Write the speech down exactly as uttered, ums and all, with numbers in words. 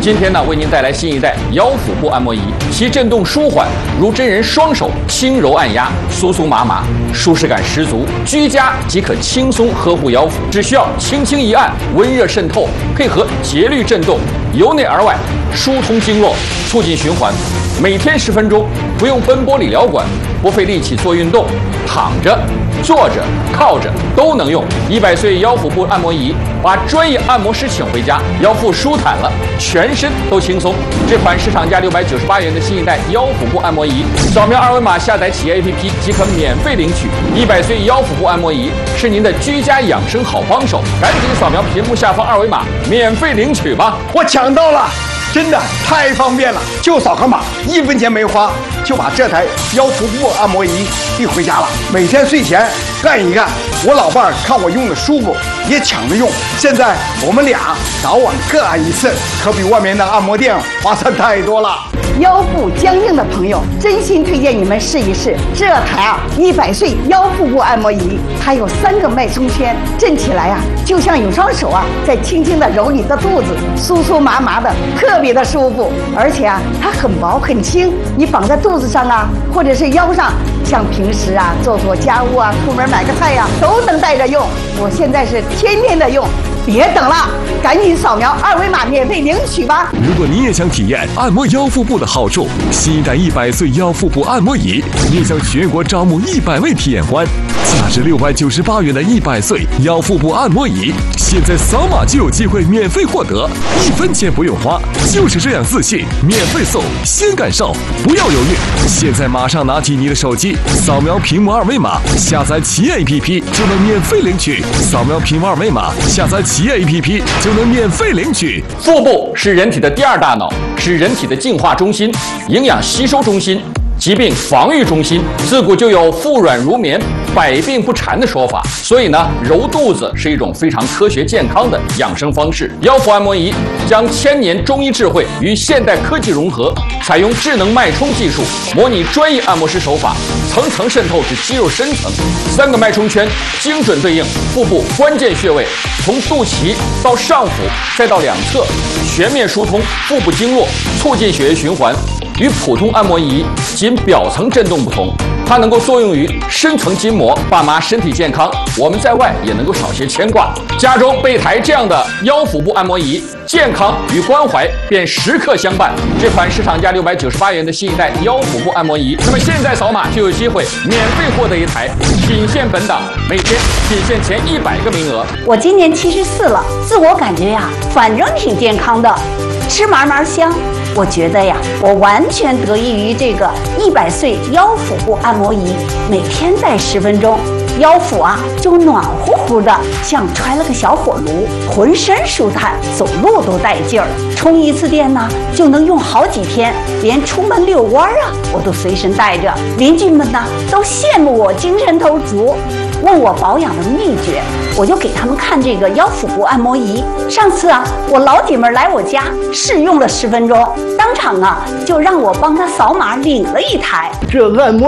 今天呢，为您带来新一代腰腹部按摩仪，其震动舒缓，如真人双手轻柔按压，酥酥麻麻，舒适感十足。居家即可轻松呵护腰腹，只需要轻轻一按，温热渗透，配合节律震动，由内而外疏通经络，促进循环。每天十分钟，不用奔波理疗馆，不费力气做运动，躺着、坐着、靠着都能用。一百岁腰腹部按摩仪，把专业按摩师请回家，腰腹舒坦了，全身都轻松。这款市场价六百九十八元的新一代腰腹部按摩仪，扫描二维码下载企业 A P P 即可免费领取。一百岁腰腹部按摩仪是您的居家养生好帮手，赶紧扫描屏幕下方二维码，免费领取吧！ 我抢到了！真的太方便了，就扫个码，一分钱没花，就把这台腰腹部按摩仪递回家了。每天睡前干一干，我老伴儿看我用的舒服，也抢着用。现在我们俩早晚各按一次，可比外面的按摩店划算太多了。 腰部僵硬的朋友，真心推荐你们试一试这台啊一百岁腰腹部按摩仪。它有三个脉冲圈，震起来啊，就像有双手啊在轻轻的揉你的肚子，酥酥麻麻的，特别的舒服。而且啊，它很薄很轻，你绑在肚子上啊，或者是腰上，像平时啊做做家务啊，出门买个菜呀、啊，都能带着用。我现在是天天的用。别等了，赶紧扫描二维码免费领取吧！ 如果你也想体验按摩腰腹部的好处，新一代一百岁腰腹部按摩仪面向全国招募一百位体验官，价值六百九十八元的一百岁腰腹部按摩仪，现在扫码就有机会免费获得，一分钱不用花，就是这样自信，免费送，先感受，不要犹豫，现在马上拿起你的手机，扫描屏幕二维码，下载企业 A P P 就能免费领取，扫描屏幕二维码，下载企业 A P P 就能免费领取。 腹部是人体的第二大脑，是人体的净化中心、营养吸收中心、疾病防御中心。自古就有腹软如绵、百病不缠的说法，所以呢，揉肚子是一种非常科学健康的养生方式。腰腹按摩仪将千年中医智慧与现代科技融合，采用智能脉冲技术，模拟专业按摩师手法，层层渗透至肌肉深层。三个脉冲圈精准对应腹部关键穴位，从肚脐到上腹，再到两侧，全面疏通腹部经络，促进血液循环。与普通按摩仪仅表层震动不同，它能够作用于深层筋膜。爸妈身体健康，我们在外也能够少些牵挂。家中备台这样的腰腹部按摩仪，健康与关怀便时刻相伴。这款市场价六百九十八元的新一代腰腹部按摩仪，那么现在扫码就有机会免费获得一台，仅限本档，每天仅限前一百个名额。 我今年七十四了，自我感觉呀，反正挺健康的，吃嘛嘛香。我觉得呀，我完全得益于这个一百岁腰腹部按摩仪，每天戴十分钟，腰腹啊就暖乎乎的，像揣了个小火炉，浑身舒坦，走路都带劲儿。充一次电呢，就能用好几天，连出门遛弯啊，我都随身带着。邻居们呢都羡慕我精神头足，问我保养的秘诀，我就给他们看这个腰腹部按摩仪。上次啊，我老姐们来我家试用了十分钟，当场啊就让我帮她扫码领了一台。 这按摩